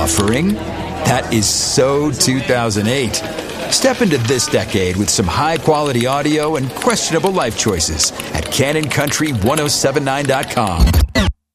Buffering? That is so 2008. Step into this decade with some high-quality audio and questionable life choices at CanonCountry1079.com.